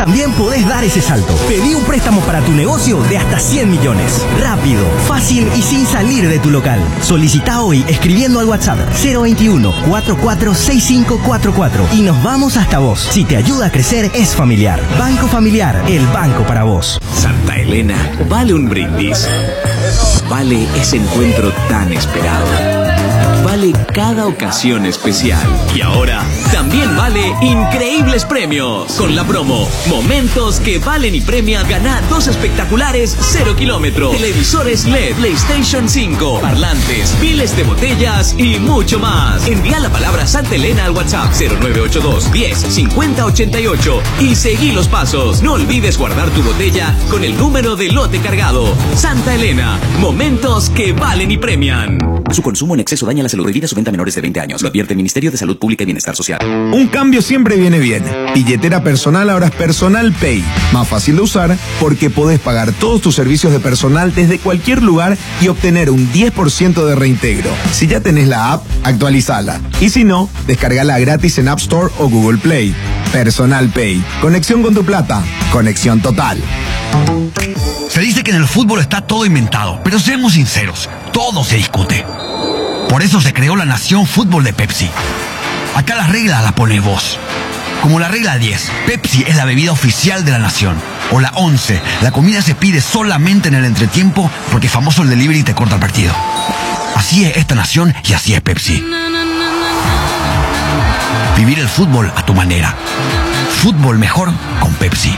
también podés dar ese salto. Pedí un préstamo para tu negocio de hasta 100 millones. Rápido, fácil y sin salir de tu local. Solicita hoy escribiendo al WhatsApp 021-446544 y nos vamos hasta vos. Si te ayuda a crecer, es familiar. Banco Familiar, el banco para vos. Santa Elena vale un brindis. Vale ese encuentro tan esperado. Vale cada ocasión especial. Y ahora también vale increíbles premios. Con la promo Momentos que valen y premian, gana 2 espectaculares 0 kilómetros, televisores LED, PlayStation 5, parlantes, piles de botellas y mucho más. Envía la palabra Santa Elena al WhatsApp 0982 10 50 88 y seguí los pasos. No olvides guardar tu botella con el número de lote cargado. Santa Elena, momentos que valen y premian. Su consumo en exceso daña la salud. Prohibida su venta a menores de 20 años. Lo advierte el Ministerio de Salud Pública y Bienestar Social. Un cambio siempre viene bien. Billetera personal ahora es Personal Pay. Más fácil de usar porque podés pagar todos tus servicios de personal desde cualquier lugar y obtener un 10% de reintegro. Si ya tenés la app, actualizala. Y si no, descargala gratis en App Store o Google Play. Personal Pay. Conexión con tu plata. Conexión total. Se dice que en el fútbol está todo inventado, pero seamos sinceros, todo se discute. Por eso se creó la Nación Fútbol de Pepsi. Acá las reglas las pones vos. Como la regla 10, Pepsi es la bebida oficial de la nación. O la 11, la comida se pide solamente en el entretiempo porque famoso el delivery te corta el partido. Así es esta nación y así es Pepsi. Vivir el fútbol a tu manera. Fútbol mejor con Pepsi.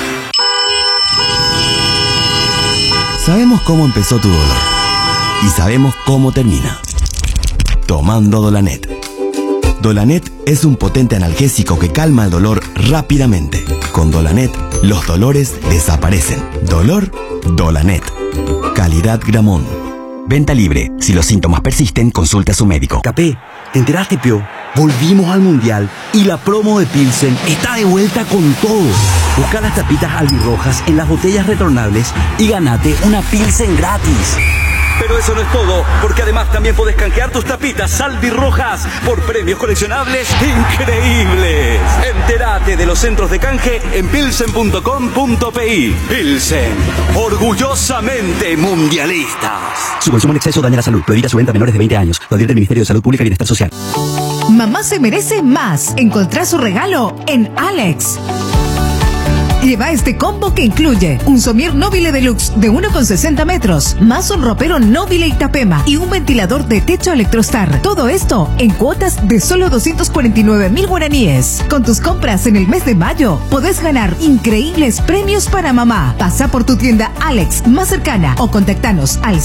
Sabemos cómo empezó tu dolor y sabemos cómo termina. Tomando Dolanet. Dolanet es un potente analgésico que calma el dolor rápidamente. Con Dolanet, los dolores desaparecen. Dolor, Dolanet. Calidad Gramón. Venta libre. Si los síntomas persisten, consulte a su médico. Capé, ¿te enteraste, Pio? Volvimos al Mundial y la promo de Pilsen está de vuelta con todo. Busca las tapitas albirrojas en las botellas retornables y ganate una Pilsen gratis. Pero eso no es todo, porque además también podés canjear tus tapitas albirrojas por premios coleccionables increíbles. Entérate de los centros de canje en pilsen.com.pi. Pilsen, orgullosamente mundialistas. Su consumo en exceso daña la salud. Prohibida su venta a menores de 20 años. Lo advierte el Ministerio de Salud Pública y Bienestar Social. Mamá se merece más. Encontrá su regalo en Alex. Lleva este combo que incluye un somier Nobile Deluxe de 1,60 metros, más un ropero Nobile Itapema y un ventilador de techo Electrostar. Todo esto en cuotas de solo 249,000 guaraníes. Con tus compras en el mes de mayo, podés ganar increíbles premios para mamá. Pasa por tu tienda Alex más cercana o contactanos al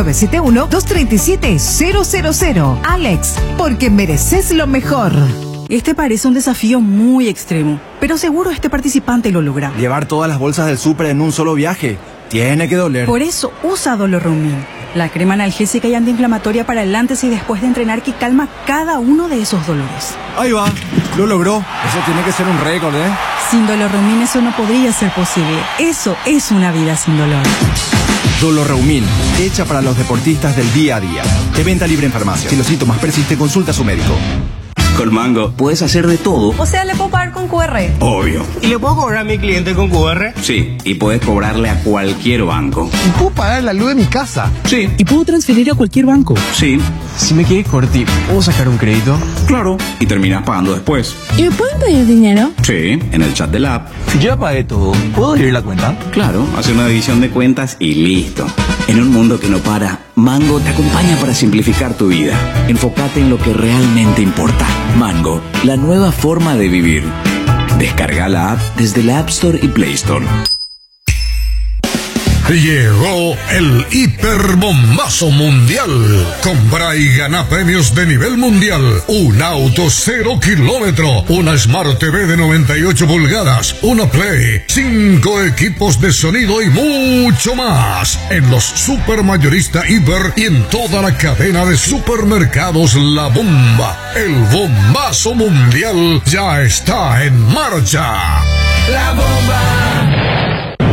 0971-237-000. Alex, porque mereces lo mejor. Este parece un desafío muy extremo, pero seguro este participante lo logra. Llevar todas las bolsas del súper en un solo viaje. Tiene que doler. Por eso usa Doloreumin, la crema analgésica y antiinflamatoria para el antes y después de entrenar que calma cada uno de esos dolores. Ahí va, lo logró. Eso tiene que ser un récord, ¿eh? Sin Doloreumin eso no podría ser posible. Eso es una vida sin dolor. Doloreumin, hecha para los deportistas del día a día. De venta libre en farmacia. Si los síntomas persisten, consulta a su médico. Con Mango puedes hacer de todo. O sea, ¿le puedo pagar con QR? Obvio. ¿Y le puedo cobrar a mi cliente con QR? Sí, y puedes cobrarle a cualquier banco. ¿Y puedo pagar la luz de mi casa? Sí. ¿Y puedo transferir a cualquier banco? Sí. Si me quedé corti, ¿puedo sacar un crédito? Claro. Y terminas pagando después. ¿Y me pueden pedir dinero? Sí, en el chat de la app. Si yo ya pagué todo, ¿puedo abrir la cuenta? Claro, hace una división de cuentas y listo. En un mundo que no para, Mango te acompaña para simplificar tu vida. Enfócate en lo que realmente importa. Mango, la nueva forma de vivir. Descarga la app desde la App Store y Play Store. Llegó el hiperbombazo mundial. Compra y gana premios de nivel mundial. Un auto 0 kilómetro, una Smart TV de 98 pulgadas, una Play, 5 equipos de sonido y mucho más. En los supermayorista Hiper y en toda la cadena de supermercados La Bomba. El bombazo mundial ya está en marcha. La Bomba.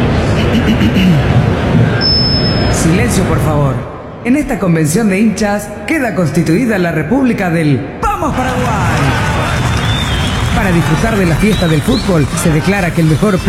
Silencio, por favor. En esta convención de hinchas queda constituida la República del ¡Vamos Paraguay! Para disfrutar de la fiesta del fútbol, se declara que el mejor